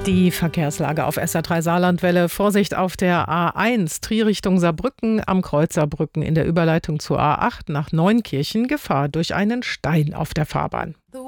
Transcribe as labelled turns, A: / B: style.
A: Die Verkehrslage auf SR3 Saarlandwelle. Vorsicht auf der A1, Trier Richtung Saarbrücken, am Kreuz Saarbrücken in der Überleitung zur A8 nach Neunkirchen. Gefahr durch einen Stein auf der Fahrbahn.